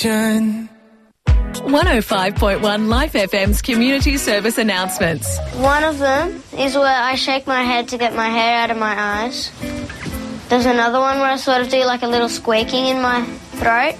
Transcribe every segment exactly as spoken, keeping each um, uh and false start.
question. one oh five point one Life F M's community service announcements. One of them is where I shake my head to get my hair out of my eyes. There's another one where I sort of do like a little squeaking in my throat.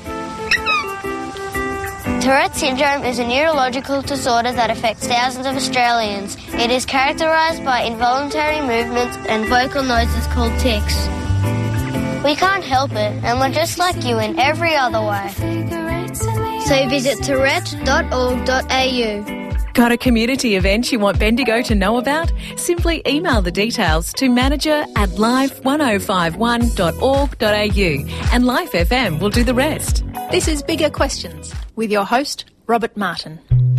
Tourette syndrome is a neurological disorder that affects thousands of Australians. It is characterised by involuntary movements and vocal noises called tics. We can't help it, and we're just like you in every other way. So visit tourette dot org dot a u. Got a community event you want Bendigo to know about? Simply email the details to manager at live one oh five one dot org dot a u and Life F M will do the rest. This is Bigger Questions with your host, Robert Martin.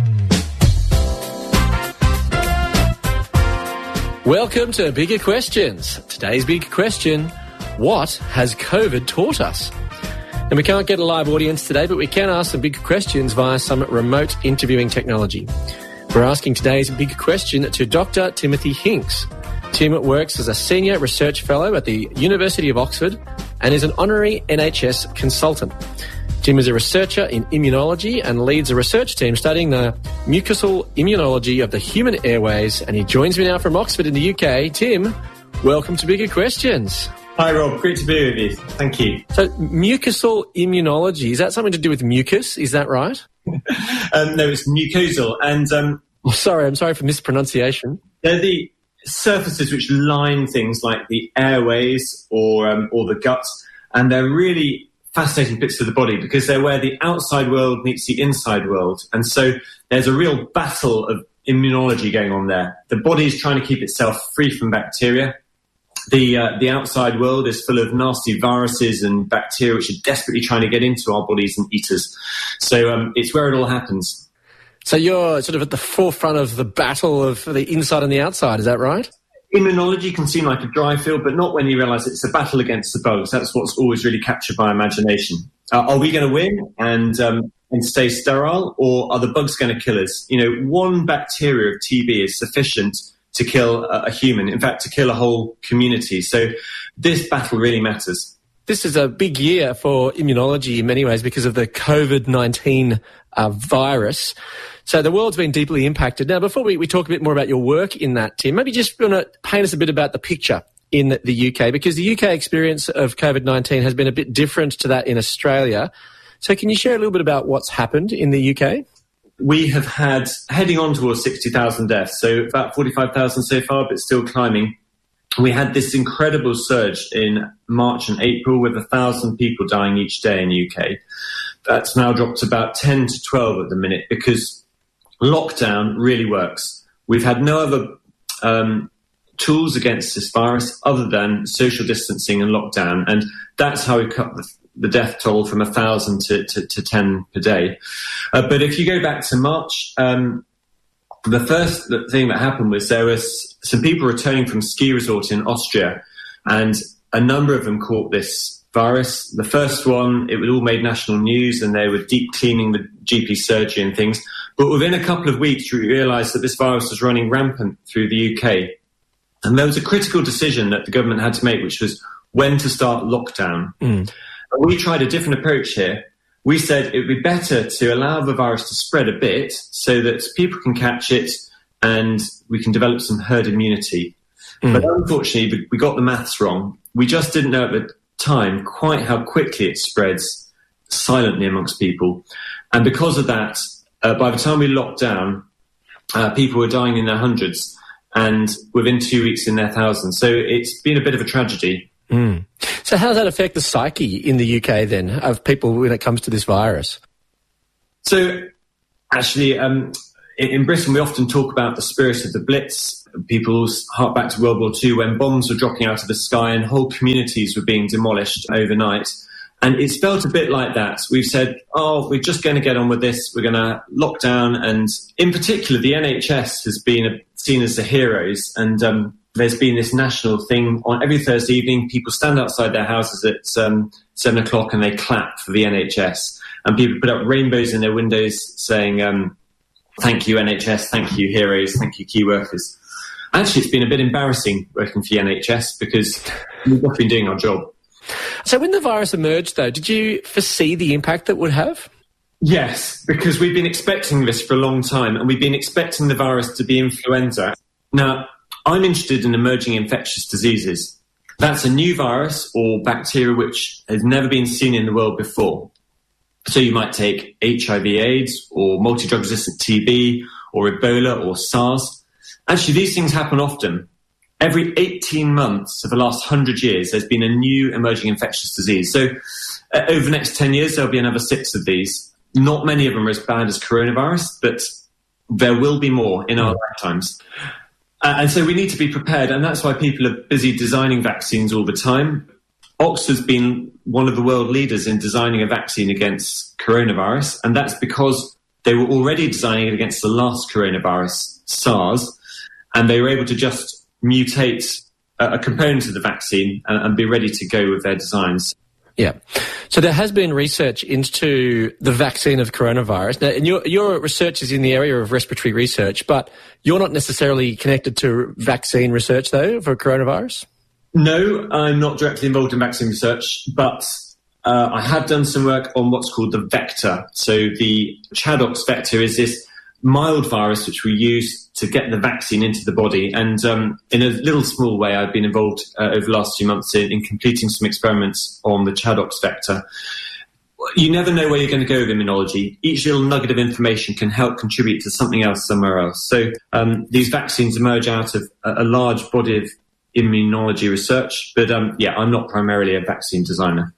Welcome to Bigger Questions. Today's big question, what has COVID taught us? And we can't get a live audience today, but we can ask some big questions via some remote interviewing technology. We're asking today's big question to Doctor Timothy Hinks. Tim works as a Senior Research Fellow at the University of Oxford and is an honorary N H S consultant. Tim is a researcher in immunology and leads a research team studying the mucosal immunology of the human airways, and he joins me now from Oxford in the U K. Tim, welcome to Bigger Questions. Hi Rob, great to be with you. Thank you. So mucosal immunology, is that something to do with mucus? Is that right? um, no, it's mucosal. And um, oh, sorry, I'm sorry for mispronunciation. They're the surfaces which line things like the airways or um, or the gut, and they're really fascinating bits of the body because they're where the outside world meets the inside world. And so there's a real battle of immunology going on there. The body is trying to keep itself free from bacteria. The uh, the outside world is full of nasty viruses and bacteria which are desperately trying to get into our bodies and eat us. So um, it's where it all happens. So you're sort of at the forefront of the battle of the inside and the outside, is that right? Immunology can seem like a dry field, but not when you realise it's a battle against the bugs. That's what's always really captured my imagination. Uh, are we going to win and um, and stay sterile, or are the bugs going to kill us? You know, one bacteria of T B is sufficient to kill a, a human, in fact, to kill a whole community. So this battle really matters. This is a big year for immunology in many ways because of the COVID nineteen uh, virus. So the world's been deeply impacted. Now, before we, we talk a bit more about your work in that, Tim, maybe just want to paint us a bit about the picture in the U K, because the U K experience of COVID nineteen has been a bit different to that in Australia. So can you share a little bit about what's happened in the U K? We have had, heading on towards sixty thousand deaths, so about forty-five thousand so far, but still climbing. We had this incredible surge in March and April with one thousand people dying each day in the U K. That's now dropped to about ten to twelve at the minute because lockdown really works. We've had no other um, tools against this virus other than social distancing and lockdown, and that's how we cut the the death toll from one thousand to, to, to ten per day. Uh, but if you go back to March, um, the first thing that happened was there was some people returning from ski resort in Austria, and a number of them caught this virus. The first one, it all made national news, and they were deep cleaning the G P surgery and things. But within a couple of weeks, we realised that this virus was running rampant through the U K. And there was a critical decision that the government had to make, which was when to start lockdown. Mm. We tried a different approach here. We said it would be better to allow the virus to spread a bit so that people can catch it and we can develop some herd immunity. Mm. But unfortunately, we got the maths wrong. We just didn't know at the time quite how quickly it spreads silently amongst people. And because of that, uh, by the time we locked down, uh, people were dying in their hundreds and within two weeks in their thousands. So it's been a bit of a tragedy. Mm. So how does that affect the psyche in the U K then of people when it comes to this virus? So actually, um, in, in Britain, we often talk about the spirit of the Blitz. People hark back to World War Two when bombs were dropping out of the sky and whole communities were being demolished overnight. And it's felt a bit like that. We've said, oh, we're just going to get on with this. We're going to lock down. And in particular, the N H S has been a, seen as the heroes. And um, there's been this national thing on every Thursday evening. People stand outside their houses at um, seven o'clock and they clap for the N H S. And people put up rainbows in their windows saying, um, thank you, N H S. Thank you, heroes. Thank you, key workers. Actually, it's been a bit embarrassing working for the N H S because we've not been doing our job. So when the virus emerged, though, did you foresee the impact that would have? Yes, because we've been expecting this for a long time, and we've been expecting the virus to be influenza. Now, I'm interested in emerging infectious diseases. That's a new virus or bacteria which has never been seen in the world before. So you might take H I V AIDS or multi-drug resistant T B or Ebola or SARS. Actually, these things happen often. Every eighteen months of the last one hundred years, there's been a new emerging infectious disease. So uh, over the next ten years, there'll be another six of these. Not many of them are as bad as coronavirus, but there will be more in our lifetimes. Uh, and so we need to be prepared, and that's why people are busy designing vaccines all the time. Oxford's been one of the world leaders in designing a vaccine against coronavirus, and that's because they were already designing it against the last coronavirus, SARS, and they were able to just mutate a, a component of the vaccine and, and be ready to go with their designs. Yeah. So there has been research into the vaccine of coronavirus. Now, and your, your research is in the area of respiratory research, but you're not necessarily connected to vaccine research, though, for coronavirus? No, I'm not directly involved in vaccine research, but uh, I have done some work on what's called the vector. So the ChAdOx vector is this mild virus which we use to get the vaccine into the body. And um, in a little small way, I've been involved uh, over the last few months in, in completing some experiments on the ChAdOx vector. You never know where you're going to go with immunology. Each little nugget of information can help contribute to something else somewhere else. So um, these vaccines emerge out of a, a large body of immunology research. But um, yeah, I'm not primarily a vaccine designer.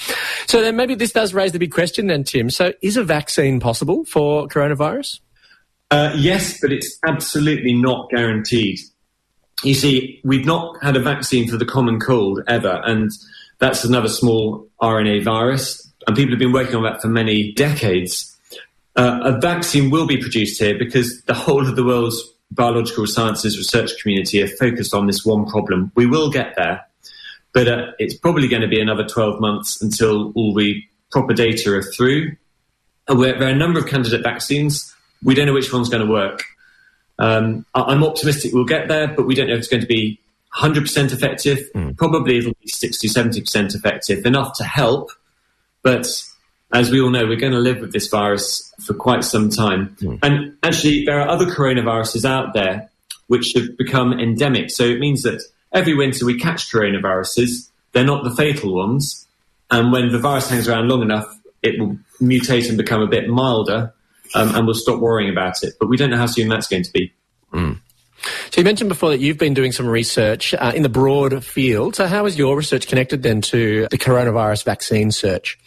So then maybe this does raise the big question then, Tim. So is a vaccine possible for coronavirus? Uh, yes, but it's absolutely not guaranteed. You see, we've not had a vaccine for the common cold ever, and that's another small R N A virus, and people have been working on that for many decades. Uh, a vaccine will be produced here because the whole of the world's biological sciences research community are focused on this one problem. We will get there, but uh, it's probably going to be another twelve months until all the proper data are through. Uh, there are a number of candidate vaccines. We don't know which one's going to work. Um, I'm optimistic we'll get there, but we don't know if it's going to be one hundred percent effective. Mm. Probably it'll be sixty, seventy percent effective, enough to help. But as we all know, we're going to live with this virus for quite some time. Mm. And actually, there are other coronaviruses out there which have become endemic. So it means that every winter we catch coronaviruses. They're not the fatal ones. And when the virus hangs around long enough, it will mutate and become a bit milder. Um, and we'll stop worrying about it. But we don't know how soon that's going to be. Mm. So you mentioned before that you've been doing some research uh, in the broad field. So how is your research connected then to the coronavirus vaccine search?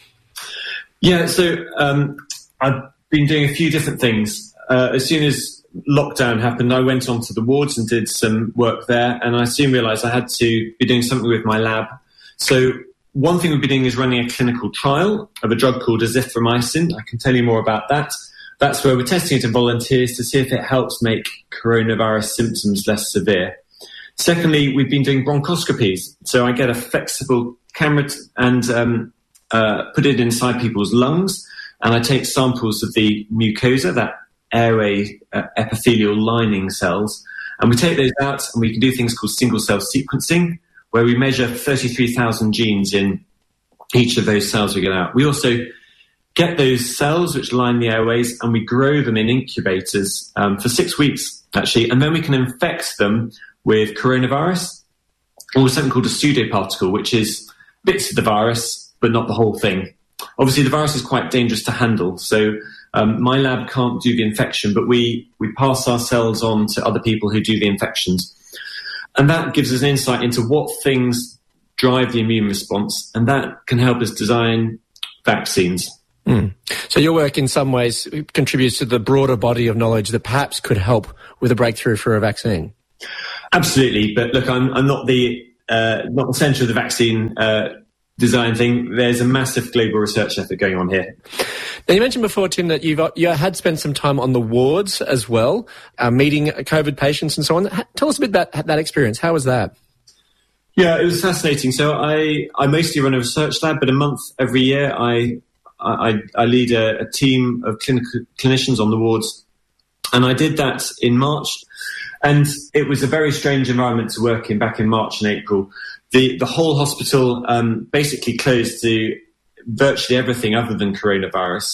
Yeah, so um, I've been doing a few different things. Uh, as soon as lockdown happened, I went onto the wards and did some work there. And I soon realised I had to be doing something with my lab. So one thing we've been doing is running a clinical trial of a drug called azithromycin. I can tell you more about that. That's where we're testing it in volunteers to see if it helps make coronavirus symptoms less severe. Secondly, we've been doing bronchoscopies. So I get a flexible camera t- and um, uh, put it inside people's lungs, and I take samples of the mucosa, that airway uh, epithelial lining cells, and we take those out and we can do things called single-cell sequencing, where we measure thirty-three thousand genes in each of those cells we get out. We also get those cells which line the airways and we grow them in incubators um, for six weeks, actually, and then we can infect them with coronavirus or something called a pseudoparticle, which is bits of the virus, but not the whole thing. Obviously, the virus is quite dangerous to handle, so um, my lab can't do the infection, but we, we pass our cells on to other people who do the infections. And that gives us an insight into what things drive the immune response, and that can help us design vaccines. Mm. So your work in some ways contributes to the broader body of knowledge that perhaps could help with a breakthrough for a vaccine. Absolutely, but look, I'm, I'm not the uh, not the centre of the vaccine uh, design thing. There's a massive global research effort going on here. Now, you mentioned before, Tim, that you've you had spent some time on the wards as well, uh, meeting COVID patients and so on. Tell us a bit about that experience. How was that? Yeah, it was fascinating. So I, I mostly run a research lab, but a month every year I I, I lead a, a team of clinical clinicians on the wards, and I did that in March. And it was a very strange environment to work in back in March and April. The the whole hospital um, basically closed to virtually everything other than coronavirus.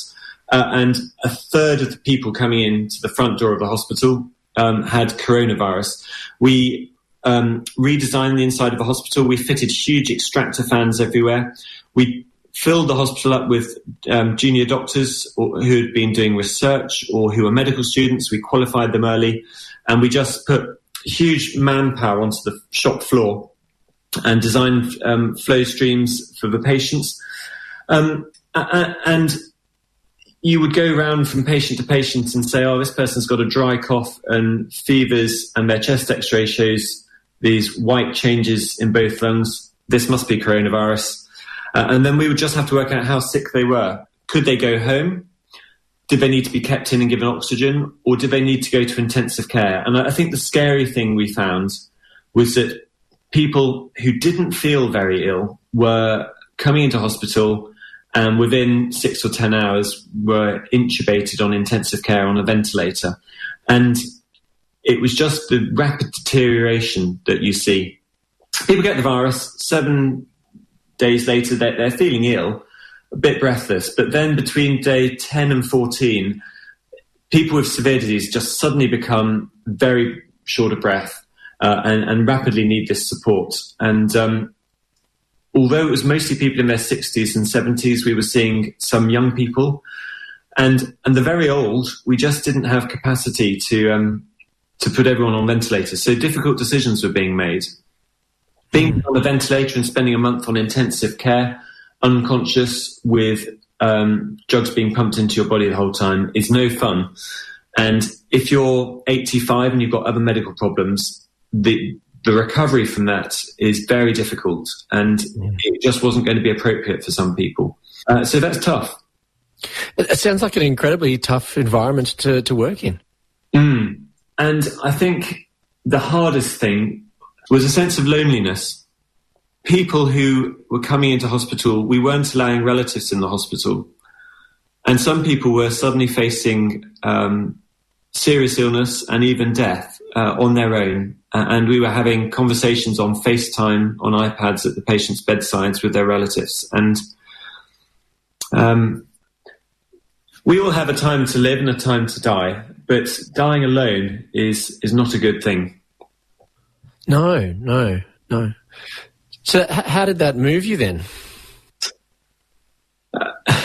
uh, and a third of the people coming into the front door of the hospital um, had coronavirus. We um, redesigned the inside of the hospital. We fitted huge extractor fans everywhere. We filled the hospital up with um, junior doctors or, who had been doing research or who were medical students. We qualified them early, and we just put huge manpower onto the shop floor and designed um, flow streams for the patients. Um, and you would go around from patient to patient and say, oh, this person's got a dry cough and fevers, and their chest x-ray shows these white changes in both lungs. This must be coronavirus. Uh, and then we would just have to work out how sick they were. Could they go home? Did they need to be kept in and given oxygen? Or did they need to go to intensive care? And I think the scary thing we found was that people who didn't feel very ill were coming into hospital and within six or ten hours were intubated on intensive care on a ventilator. And it was just the rapid deterioration that you see. People get the virus, seven days later they're, they're feeling ill, a bit breathless, but then between day ten and fourteen, people with severe disease just suddenly become very short of breath uh, and, and rapidly need this support. And um, although it was mostly people in their sixties and seventies, we were seeing some young people, and and the very old, we just didn't have capacity to um, to put everyone on ventilators. So difficult decisions were being made. Being on a ventilator and spending a month on intensive care, unconscious with um, drugs being pumped into your body the whole time, is no fun. And if you're eighty-five and you've got other medical problems, the the recovery from that is very difficult, and mm. it just wasn't going to be appropriate for some people. Uh, so that's tough. It sounds like an incredibly tough environment to, to work in. Mm. And I think the hardest thing was a sense of loneliness. People who were coming into hospital, we weren't allowing relatives in the hospital. And some people were suddenly facing um, serious illness and even death uh, on their own. Uh, and we were having conversations on FaceTime, on iPads at the patient's bedsides with their relatives. And um, we all have a time to live and a time to die, but dying alone is is not a good thing. No, no, no. So h- how did that move you then? Uh,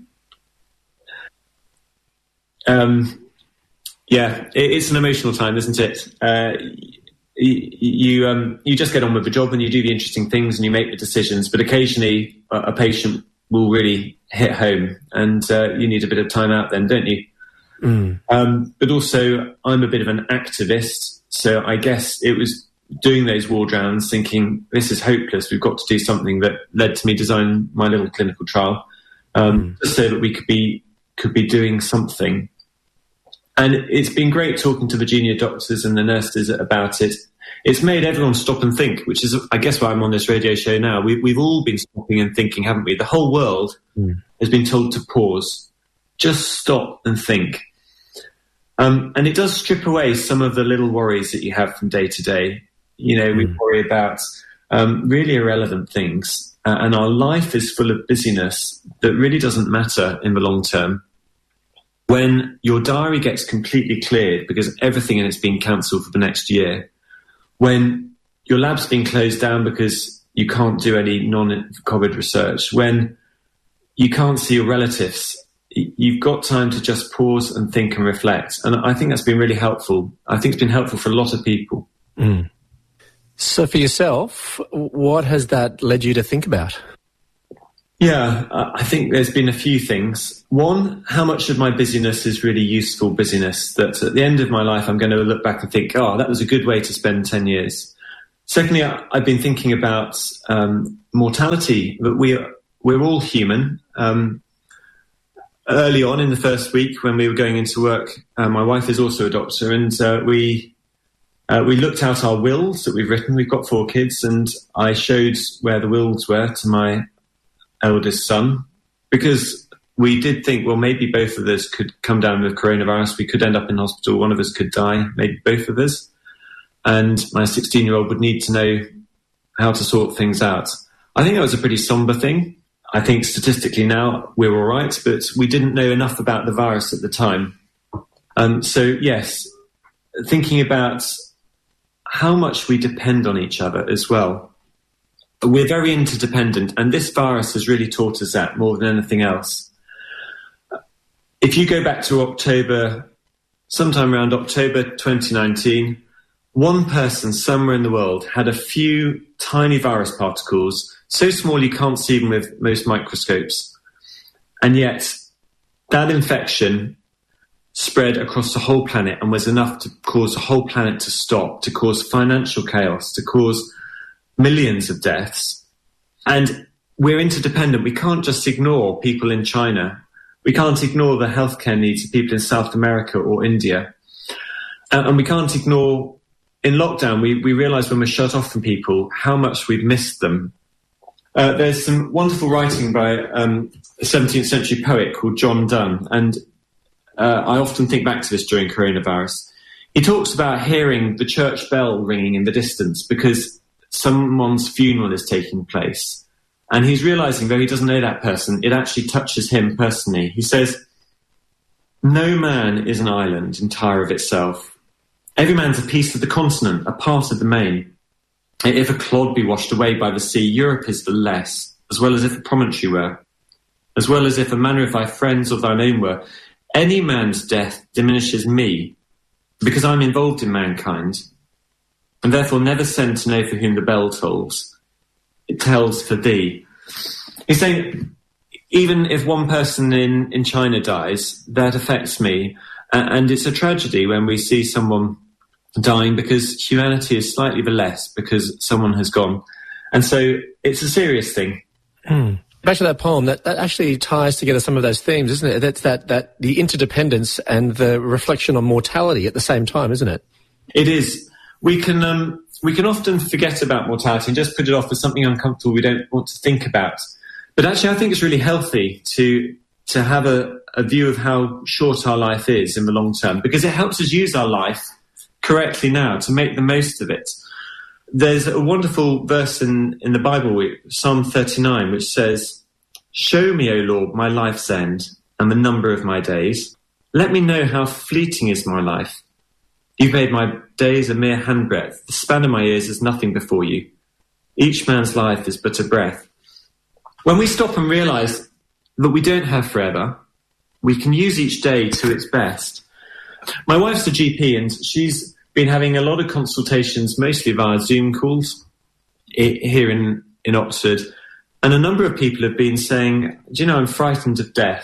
um, yeah, it, it's an emotional time, isn't it? Uh, you you, um, you just get on with the job and you do the interesting things and you make the decisions, but occasionally a, a patient will really hit home, and uh, you need a bit of time out then, don't you? Mm. Um, but also, I'm a bit of an activist, so I guess it was doing those ward rounds thinking, this is hopeless, we've got to do something, that led to me design my little clinical trial, um, mm. just so that we could be could be doing something. And it's been great talking to the junior doctors and the nurses about it. It's made everyone stop and think, which is, I guess, why I'm on this radio show now. We, we've all been stopping and thinking, haven't we? The whole world mm. has been told to pause. Just stop and think. Um, and it does strip away some of the little worries that you have from day to day. You know, we mm. worry about um, really irrelevant things, uh, and our life is full of busyness that really doesn't matter in the long term. When your diary gets completely cleared because everything in it's been cancelled for the next year, when your lab's been closed down because you can't do any non-COVID research, when you can't see your relatives, you've got time to just pause and think and reflect. And I think that's been really helpful. I think it's been helpful for a lot of people. Mm. So for yourself, what has that led you to think about? Yeah, I think there's been a few things. One, how much of my busyness is really useful busyness, that at the end of my life I'm going to look back and think, oh, that was a good way to spend ten years. Secondly, I've been thinking about um, mortality, that we are, we're all human. Um, early on in the first week when we were going into work, uh, my wife is also a doctor, and uh, we uh, we looked out our wills that we've written. We've got four kids, and I showed where the wills were to my eldest son, because we did think, well, maybe both of us could come down with coronavirus. We could end up in hospital. One of us could die, maybe both of us. And my sixteen-year-old would need to know how to sort things out. I think that was a pretty somber thing. I think statistically now we're all right, but we didn't know enough about the virus at the time. Um, so, yes, thinking about how much we depend on each other as well. We're very interdependent, and this virus has really taught us that more than anything else. If you go back to October, sometime around October twenty nineteen, one person somewhere in the world had a few tiny virus particles, so small you can't see them with most microscopes. And yet that infection spread across the whole planet and was enough to cause the whole planet to stop, to cause financial chaos, to cause millions of deaths. And we're interdependent. We can't just ignore people in China. We can't ignore the healthcare needs of people in South America or India. Uh, and we can't ignore, in lockdown, we, we realise when we're shut off from people how much we've missed them. Uh, there's some wonderful writing by um, a seventeenth century poet called John Donne, and uh, I often think back to this during coronavirus. He talks about hearing the church bell ringing in the distance because someone's funeral is taking place. And he's realising, though he doesn't know that person, it actually touches him personally. He says, "No man is an island entire of itself. Every man's a piece of the continent, a part of the main. If a clod be washed away by the sea, Europe is the less, as well as if a promontory were, as well as if a manner of thy friends or thine own were. Any man's death diminishes me, because I'm involved in mankind, and therefore never send to know for whom the bell tolls. It tells for thee." He's saying, even if one person in, in China dies, that affects me. Uh, and it's a tragedy when we see someone dying, because humanity is slightly the less because someone has gone. And so it's a serious thing. Hmm. Back to that poem, that, that actually ties together some of those themes, isn't it? That's that, that the interdependence and the reflection on mortality at the same time, isn't it? It is. We can... Um, We can often forget about mortality and just put it off as something uncomfortable we don't want to think about. But actually, I think it's really healthy to to have a, a view of how short our life is in the long term, because it helps us use our life correctly now to make the most of it. There's a wonderful verse in, in the Bible, Psalm thirty-nine, which says, "Show me, O Lord, my life's end and the number of my days. Let me know how fleeting is my life. You've made my days a mere handbreadth. The span of my years is nothing before you. Each man's life is but a breath." When we stop and realise that we don't have forever, we can use each day to its best. My wife's a G P, and she's been having a lot of consultations, mostly via Zoom calls, here in, in Oxford. And a number of people have been saying, "Do you know, I'm frightened of death.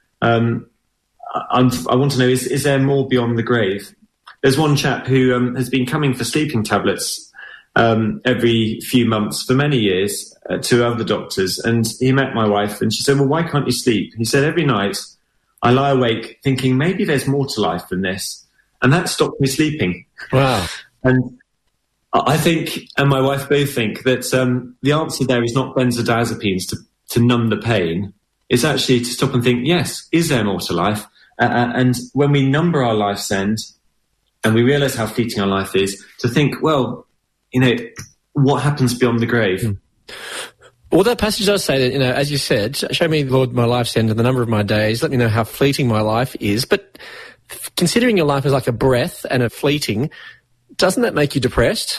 Um, I'm, I want to know, is, is there more beyond the grave?" There's one chap who um, has been coming for sleeping tablets um, every few months for many years uh, to other doctors. And he met my wife and she said, "Well, why can't you sleep?" He said, "Every night I lie awake thinking maybe there's more to life than this. And that stopped me sleeping." Wow. And I think, and my wife both think, that um, the answer there is not benzodiazepines to, to numb the pain. It's actually to stop and think, yes, is there more to life? Uh, and when we number our life's end, and we realise how fleeting our life is, to think, well, you know, what happens beyond the grave? Mm. Well, that passage does say that, you know, as you said, "Show me, Lord, my life's end and the number of my days. Let me know how fleeting my life is." But considering your life as like a breath and a fleeting, doesn't that make you depressed?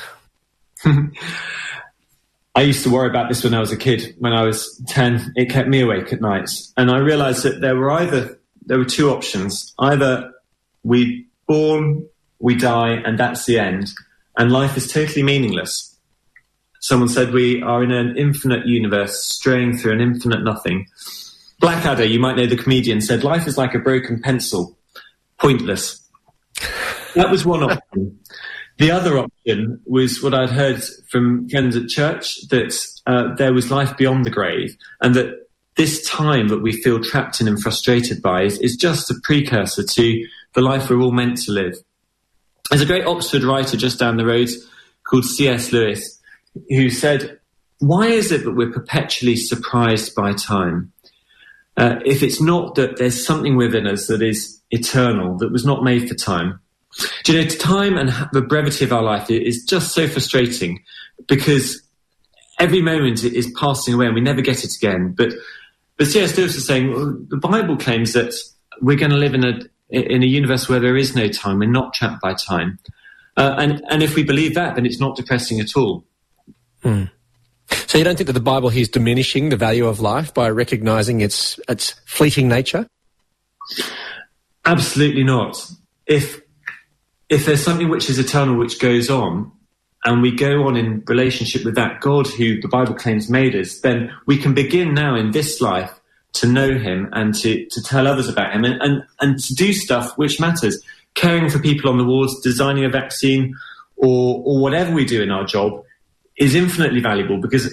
I used to worry about this when I was a kid. When I was ten, it kept me awake at nights. And I realised that there were either, there were two options. Either we born, we die, and that's the end, and life is totally meaningless. Someone said we are in an infinite universe, straying through an infinite nothing. Blackadder, you might know the comedian, said life is like a broken pencil, pointless. That was one option. The other option was what I'd heard from friends at church, that uh, there was life beyond the grave, and that this time that we feel trapped in and frustrated by is, is just a precursor to the life we're all meant to live. There's a great Oxford writer just down the road called C S Lewis, who said, "Why is it that we're perpetually surprised by time? Uh, if it's not that there's something within us that is eternal, that was not made for time." Do you know, time and the brevity of our life is just so frustrating, because every moment is passing away and we never get it again. But But C S Lewis is saying, well, the Bible claims that we're going to live in a in a universe where there is no time. We're not trapped by time. Uh, and, and if we believe that, then it's not depressing at all. Mm. So you don't think that the Bible here is diminishing the value of life by recognising its its fleeting nature? Absolutely not. If if there's something which is eternal which goes on, and we go on in relationship with that God who the Bible claims made us, then we can begin now in this life to know him and to, to tell others about him and, and, and to do stuff which matters. Caring for people on the wards, designing a vaccine, or or whatever we do in our job is infinitely valuable because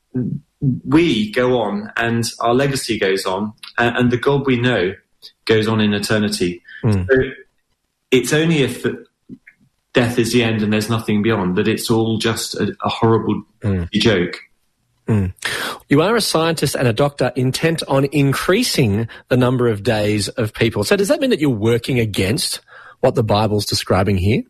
we go on and our legacy goes on and, and the God we know goes on in eternity. Mm. So it's only if death is the end and there's nothing beyond that it's all just a, a horrible mm. joke. Mm. You are a scientist and a doctor intent on increasing the number of days of people. So does that mean that you're working against what the Bible's describing here?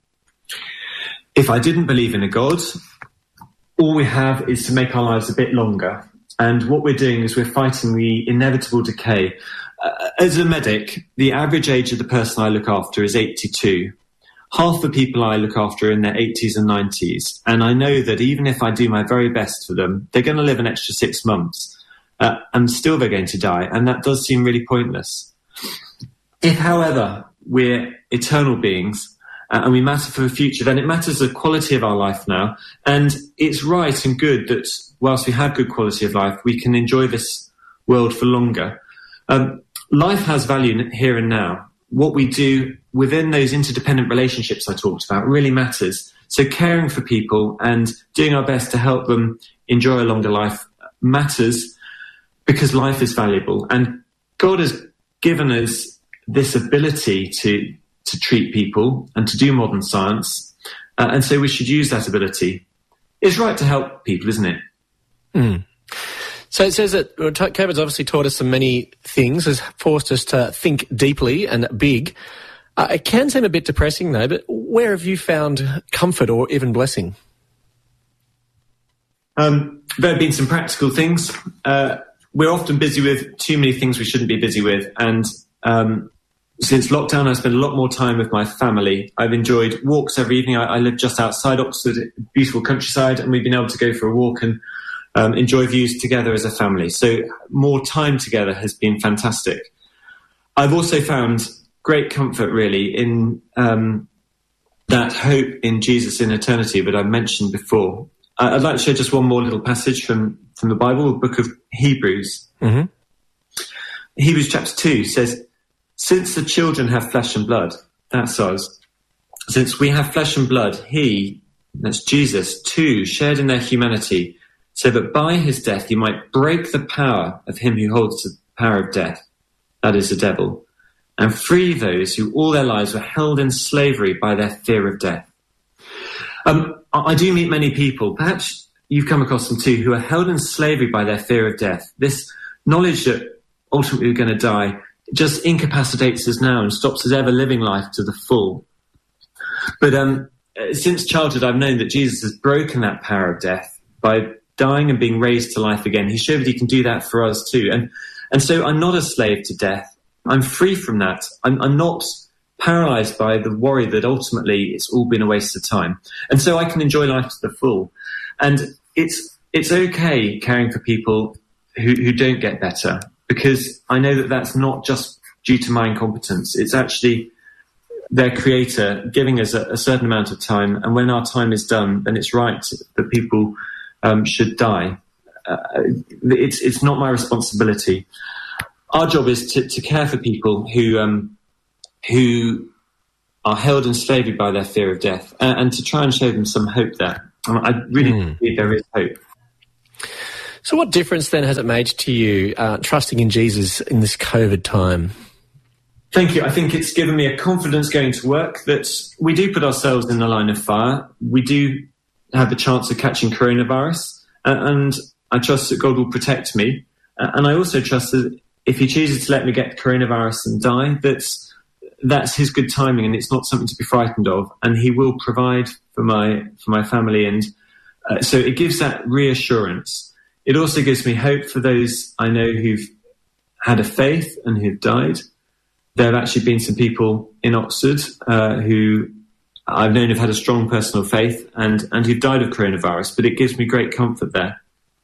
If I didn't believe in a God, all we have is to make our lives a bit longer. And what we're doing is we're fighting the inevitable decay. Uh, as a medic, the average age of the person I look after is eighty-two. Half the people I look after are in their eighties and nineties. And I know that even if I do my very best for them, they're going to live an extra six months. Uh, and still they're going to die. And that does seem really pointless. If, however, we're eternal beings, Uh, and we matter for the future, then it matters the quality of our life now. And it's right and good that whilst we have good quality of life, we can enjoy this world for longer. Um, life has value here and now. What we do within those interdependent relationships I talked about really matters. So caring for people and doing our best to help them enjoy a longer life matters because life is valuable. And God has given us this ability to to treat people and to do modern science. Uh, and so we should use that ability. It's right to help people, isn't it? Mm. So it says that well, COVID's obviously taught us so many things, has forced us to think deeply and big. Uh, it can seem a bit depressing, though, but where have you found comfort or even blessing? Um, there have been some practical things. Uh, we're often busy with too many things we shouldn't be busy with. And um, since lockdown, I've spent a lot more time with my family. I've enjoyed walks every evening. I, I live just outside Oxford, beautiful countryside, and we've been able to go for a walk and um, enjoy views together as a family. So more time together has been fantastic. I've also found great comfort, really, in um, that hope in Jesus in eternity that I mentioned before. I'd like to share just one more little passage from, from the Bible, the book of Hebrews. Mm-hmm. Hebrews chapter two says, "Since the children have flesh and blood," that's us, "since we have flesh and blood, he," that's Jesus, "too shared in their humanity, so that by his death he might break the power of him who holds the power of death, that is the devil, and free those who all their lives were held in slavery by their fear of death." Um, I do meet many people, perhaps you've come across them too, who are held in slavery by their fear of death. This knowledge that ultimately we're going to die just incapacitates us now and stops us ever living life to the full. But um, since childhood, I've known that Jesus has broken that power of death by dying and being raised to life again. He showed that he can do that for us too. And and so I'm not a slave to death. I'm free from that. I'm, I'm not paralyzed by the worry that ultimately it's all been a waste of time. And so I can enjoy life to the full. And it's it's okay caring for people who, who don't get better, because I know that that's not just due to my incompetence. It's actually their creator giving us a, a certain amount of time. And when our time is done, then it's right that people um, should die. Uh, it's it's not my responsibility. Our job is to, to care for people who um, who are held in slavery by their fear of death, uh, and to try and show them some hope there. I really mm. believe there is hope. So what difference then has it made to you uh, trusting in Jesus in this COVID time? Thank you. I think it's given me a confidence going to work that we do put ourselves in the line of fire. We do have the chance of catching coronavirus, uh, and I trust that God will protect me. Uh, and I also trust that if he chooses to let me get coronavirus and die, that's that's his good timing, and it's not something to be frightened of. And he will provide for my for my family, and uh, so it gives that reassurance. It also gives me hope for those I know who've had a faith and who've died. There have actually been some people in Oxford uh, who I've known have had a strong personal faith and, and who've died of coronavirus, but it gives me great comfort there.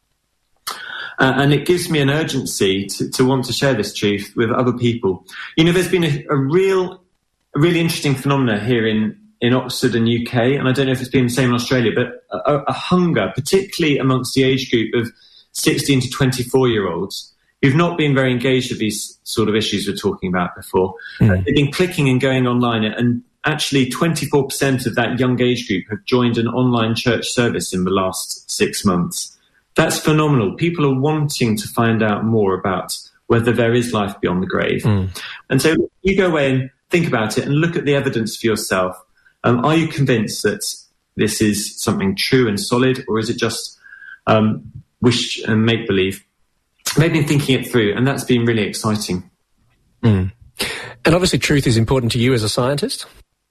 Uh, and it gives me an urgency to, to want to share this truth with other people. You know, there's been a, a real, a really interesting phenomenon here in, in Oxford and U K, and I don't know if it's been the same in Australia, but a, a hunger, particularly amongst the age group of sixteen to twenty-four-year-olds, who've not been very engaged with these sort of issues we're talking about before. Mm. Uh, they've been clicking and going online, and actually twenty-four percent of that young age group have joined an online church service in the last six months. That's phenomenal. People are wanting to find out more about whether there is life beyond the grave. Mm. And so you go away and think about it and look at the evidence for yourself. Um, are you convinced that this is something true and solid, or is it just um, wish and make-believe? Maybe thinking it through, and that's been really exciting. Mm. And obviously truth is important to you as a scientist?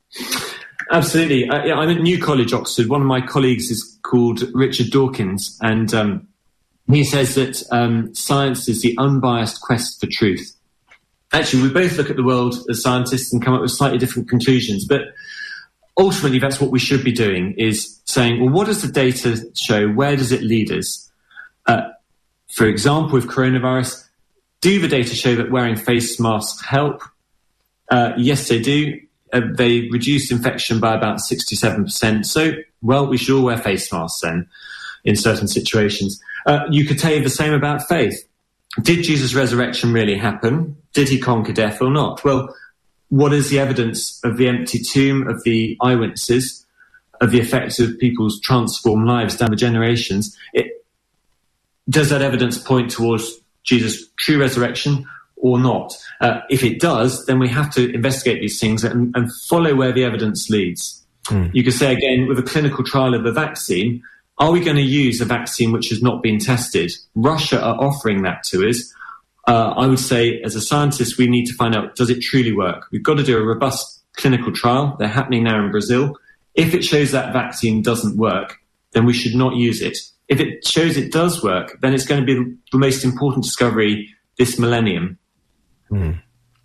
Absolutely. Uh, yeah, I'm at New College, Oxford. One of my colleagues is called Richard Dawkins, and um, he says that um, science is the unbiased quest for truth. Actually, we both look at the world as scientists and come up with slightly different conclusions, but ultimately that's what we should be doing, is saying, well, what does the data show? Where does it lead us? Uh, for example, with coronavirus, do the data show that wearing face masks help? Uh, yes, they do. Uh, they reduce infection by about sixty-seven percent. So, well, we should all wear face masks then in certain situations. Uh, you could tell you the same about faith. Did Jesus' resurrection really happen? Did he conquer death or not? Well, what is the evidence of the empty tomb, of the eyewitnesses, of the effects of people's transformed lives down the generations? It, does that evidence point towards Jesus' true resurrection or not? Uh, if it does, then we have to investigate these things and, and follow where the evidence leads. Mm. You could say again, with a clinical trial of the vaccine, are we going to use a vaccine which has not been tested? Russia are offering that to us. Uh, I would say, as a scientist, we need to find out, does it truly work? We've got to do a robust clinical trial. They're happening now in Brazil. If it shows that vaccine doesn't work, then we should not use it. If it shows it does work, then it's going to be the most important discovery this millennium. Hmm.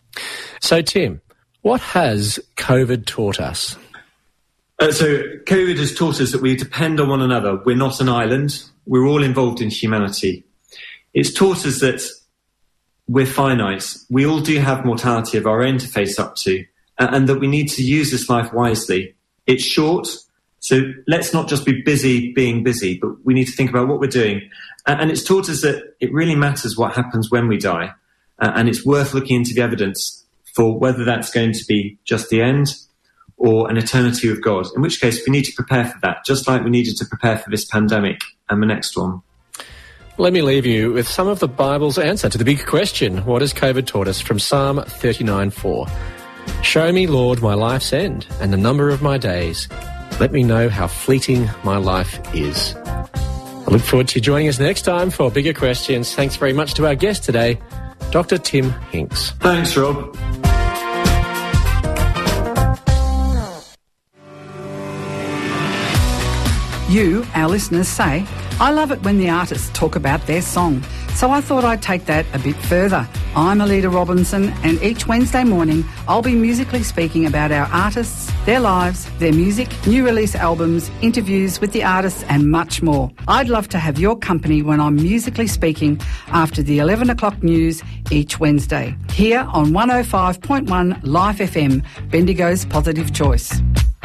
So, Tim, what has COVID taught us? Uh, so, COVID has taught us that we depend on one another. We're not an island. We're all involved in humanity. It's taught us that we're finite. We all do have mortality of our own to face up to, and, and that we need to use this life wisely. It's short, so let's not just be busy being busy, but we need to think about what we're doing. And, and it's taught us that it really matters what happens when we die. Uh, and it's worth looking into the evidence for whether that's going to be just the end or an eternity with God, in which case we need to prepare for that, just like we needed to prepare for this pandemic and the next one. Let me leave you with some of the Bible's answer to the big question, what has COVID taught us, from Psalm thirty-nine four. Show me, Lord, my life's end and the number of my days. Let me know how fleeting my life is. I look forward to you joining us next time for Bigger Questions. Thanks very much to our guest today, Doctor Tim Hinks. Thanks, Rob. You, our listeners, say, I love it when the artists talk about their song. So I thought I'd take that a bit further. I'm Alida Robinson, and each Wednesday morning I'll be musically speaking about our artists, their lives, their music, new release albums, interviews with the artists and much more. I'd love to have your company when I'm musically speaking after the eleven o'clock news each Wednesday, here on one oh five point one Life F M, Bendigo's Positive Choice.